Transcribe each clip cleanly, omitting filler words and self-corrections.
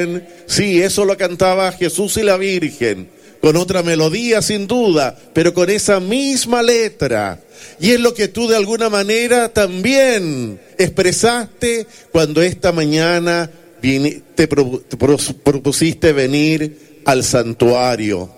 Virgen. Sí, eso lo cantaba Jesús y la Virgen, con otra melodía sin duda, pero con esa misma letra. Y es lo que tú de alguna manera también expresaste cuando esta mañana te propusiste venir al santuario.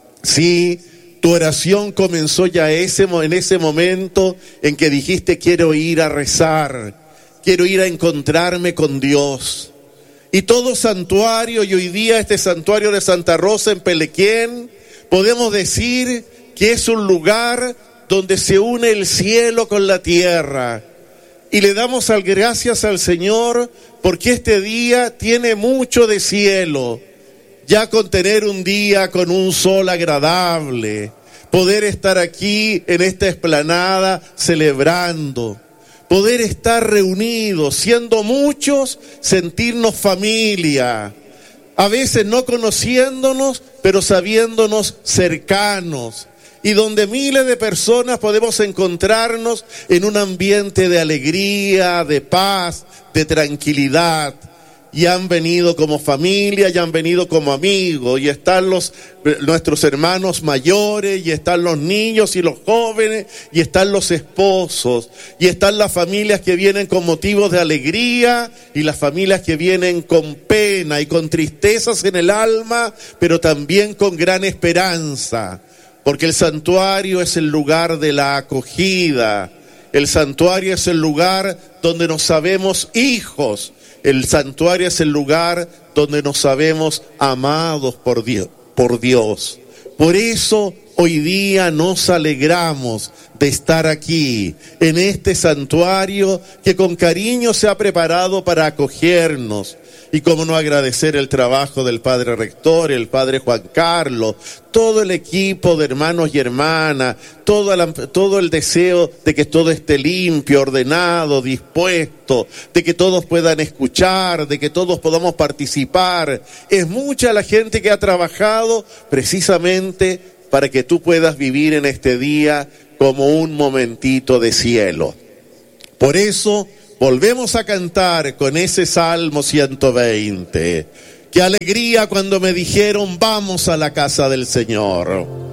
Sí, tu oración comenzó ya en ese momento en que dijiste: quiero ir a rezar, quiero ir a encontrarme con Dios. Y todo santuario, y hoy día este santuario de Santa Rosa en Pelequén, podemos decir que es un lugar donde se une el cielo con la tierra. Y le damos gracias al Señor porque este día tiene mucho de cielo. Ya con tener un día con un sol agradable, poder estar aquí en esta explanada celebrando, poder estar reunidos, siendo muchos, sentirnos familia, a veces no conociéndonos, pero sabiéndonos cercanos, y donde miles de personas podemos encontrarnos en un ambiente de alegría, de paz, de tranquilidad. Y han venido como familia, y han venido como amigos, y están nuestros hermanos mayores, y están los niños y los jóvenes, y están los esposos, y están las familias que vienen con motivos de alegría, y las familias que vienen con pena y con tristezas en el alma, pero también con gran esperanza, porque el santuario es el lugar de la acogida, el santuario es el lugar donde nos sabemos hijos. El santuario es el lugar donde nos sabemos amados por Dios. Por eso hoy día nos alegramos de estar aquí, en este santuario que con cariño se ha preparado para acogernos. Y cómo no agradecer el trabajo del Padre Rector, el Padre Juan Carlos, todo el equipo de hermanos y hermanas, todo el deseo de que todo esté limpio, ordenado, dispuesto, de que todos puedan escuchar, de que todos podamos participar. Es mucha la gente que ha trabajado precisamente para que tú puedas vivir en este día como un momentito de cielo. Por eso volvemos a cantar con ese Salmo 120. Qué alegría cuando me dijeron: vamos a la casa del Señor.